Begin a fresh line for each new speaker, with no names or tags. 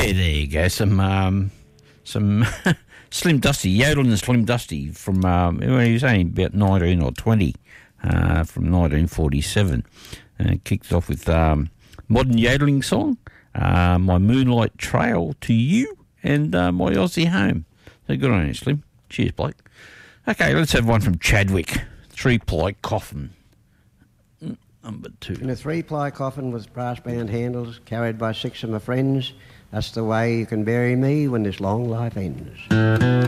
Yeah, there you go. Some Slim Dusty, yodeling and Slim Dusty from, he was only about 19 or 20, from 1947. Kicked off with modern yodeling song, My Moonlight Trail to You, and My Aussie Home. So good on you, Slim. Cheers, Blake. Okay, let's have one from Chadwick. 3-ply coffin. Number 2.
In a 3-ply coffin with brass band handles, carried by 6 of my friends. That's the way you can bury me when this long life ends.